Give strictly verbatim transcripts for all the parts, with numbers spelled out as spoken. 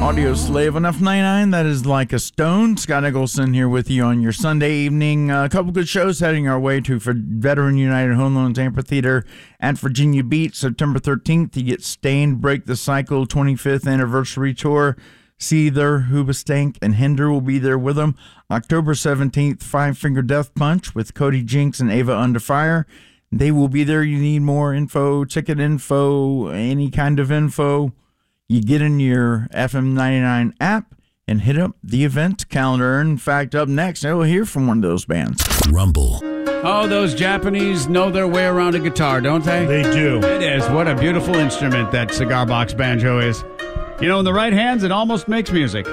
Audio Slave on F ninety-nine. That is Like a Stone. Scott Nicholson here with you on your Sunday evening. Uh, a couple good shows heading our way to for Veteran United Home Loans Amphitheater at Virginia Beach. September thirteenth, you get Stained, Break the Cycle, twenty-fifth Anniversary Tour. Seether, Hoobastank, and Hinder will be there with them. October seventeenth, Five Finger Death Punch with Cody Jinks and Ava Under Fire. They will be there. You need more info, ticket info, any kind of info. You get in your F M ninety-nine app and hit up the event calendar. In fact, up next, we'll hear from one of those bands. Rumble. Oh, those Japanese know their way around a guitar, don't they? They do. It is. What a beautiful instrument that cigar box banjo is. You know, in the right hands, it almost makes music.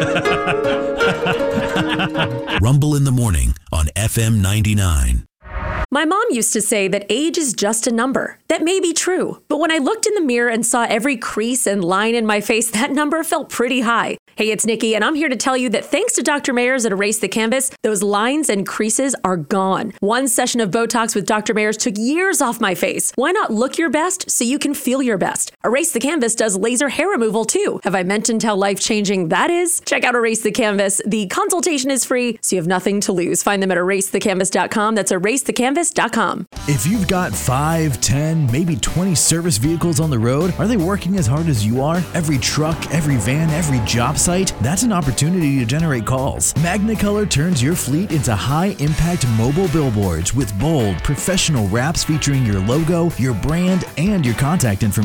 Rumble in the morning on F M ninety-nine. My mom used to say that age is just a number. That may be true, but when I looked in the mirror and saw every crease and line in my face, that number felt pretty high. Hey, it's Nikki, and I'm here to tell you that thanks to Doctor Mayers at Erase the Canvas, those lines and creases are gone. One session of Botox with Doctor Mayers took years off my face. Why not look your best so you can feel your best? Erase the Canvas does laser hair removal too. Have I mentioned how life-changing that is? Check out Erase the Canvas. The consultation is free, so you have nothing to lose. Find them at erase the canvas dot com. That's erase the canvas dot com. If you've got five, ten, maybe twenty service vehicles on the road, are they working as hard as you are? Every truck, every van, every job site? That's an opportunity to generate calls. Magnicolor turns your fleet into high-impact mobile billboards with bold, professional wraps featuring your logo, your brand, and your contact information.